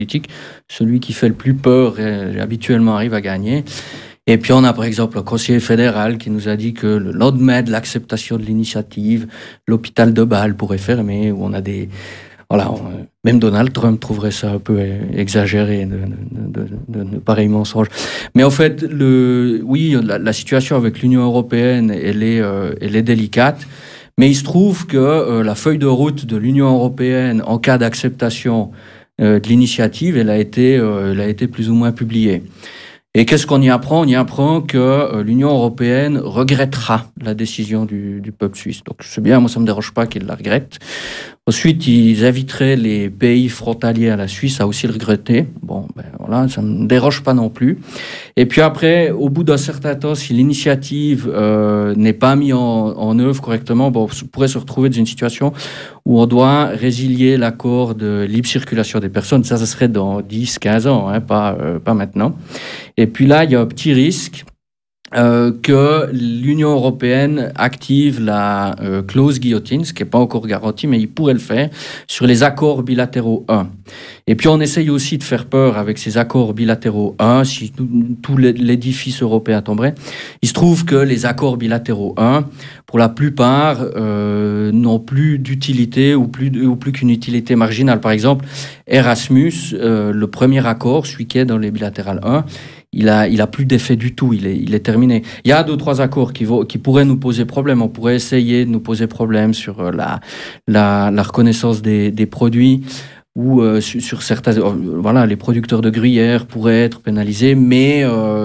politique. Celui qui fait le plus peur, habituellement, arrive à gagner. Et puis on a par exemple un conseiller fédéral qui nous a dit que le lendemain de l'acceptation de l'initiative, l'hôpital de Bâle pourrait fermer, où on a des... Voilà, même Donald Trump trouverait ça un peu exagéré de pareils mensonges. Mais en fait, la situation avec l'Union européenne, elle est délicate. Mais il se trouve que la feuille de route de l'Union européenne en cas d'acceptation de l'initiative, elle a été plus ou moins publiée. Et qu'est-ce qu'on y apprend ? On y apprend que l'Union européenne regrettera la décision du peuple suisse. Donc c'est bien, moi ça ne me dérange pas qu'ils la regrettent. Ensuite, ils inviteraient les pays frontaliers à la Suisse à aussi le regretter. Bon, voilà, ça ne me dérange pas non plus. Et puis après, au bout d'un certain temps, si l'initiative n'est pas mise en œuvre correctement, on pourrait se retrouver dans une situation où on doit résilier l'accord de libre circulation des personnes. Ça serait dans 10-15 ans, pas maintenant. Et puis là, il y a un petit risque que l'Union européenne active la clause guillotine, ce qui n'est pas encore garanti, mais il pourrait le faire, sur les accords bilatéraux 1. Et puis on essaye aussi de faire peur avec ces accords bilatéraux 1, si tout l'édifice européen tomberait. Il se trouve que les accords bilatéraux 1, pour la plupart, n'ont plus d'utilité ou plus qu'une utilité marginale. Par exemple, Erasmus, le premier accord, celui qui est dans les bilatérales 1, il a plus d'effet du tout, il est terminé. Il y a 2-3 accords qui pourraient nous poser problème. On pourrait essayer de nous poser problème sur la reconnaissance des produits ou sur certains... Voilà, les producteurs de gruyère pourraient être pénalisés, mais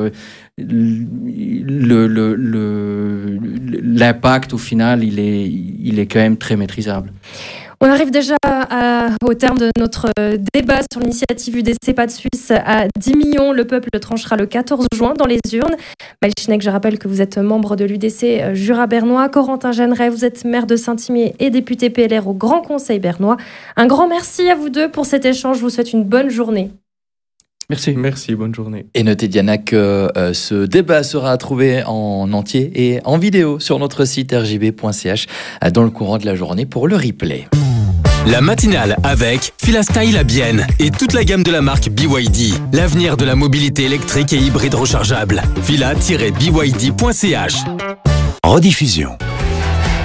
l'impact au final, il est quand même très maîtrisable. On arrive déjà au terme de notre débat sur l'initiative UDC Pas de Suisse à 10 millions. Le peuple tranchera le 14 juin dans les urnes. Maël Schneck, je rappelle que vous êtes membre de l'UDC Jura bernois. Corentin Jeanneret, vous êtes maire de Saint-Imier et député PLR au Grand Conseil bernois. Un grand merci à vous deux pour cet échange. Je vous souhaite une bonne journée. Merci, bonne journée. Et notez, Diana, que ce débat sera à trouver en entier et en vidéo sur notre site rjb.ch dans le courant de la journée pour le replay. La matinale avec Filastyle à Bienne et toute la gamme de la marque BYD. L'avenir de la mobilité électrique et hybride rechargeable. fila-byd.ch. Rediffusion.